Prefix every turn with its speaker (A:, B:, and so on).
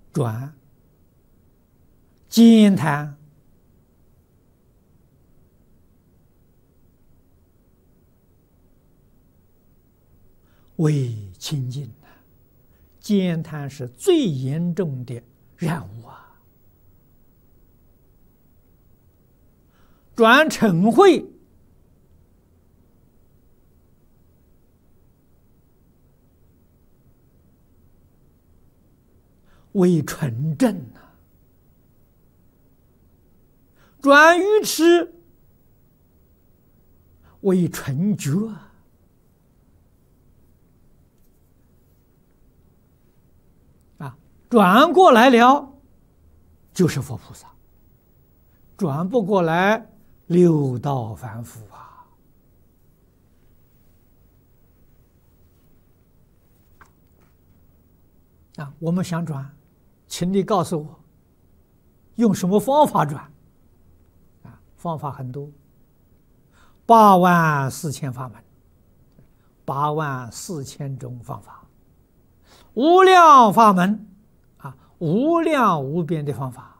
A: 转兼贪为清净啊，兼贪是最严重的染污啊。转嗔恚为纯正啊，转愚痴为纯觉啊，转过来了就是佛菩萨，转不过来六道凡夫啊！我们想转，请你告诉我，用什么方法转？啊，方法很多，84000法门，84000种方法，无量法门啊，无量无边的方法。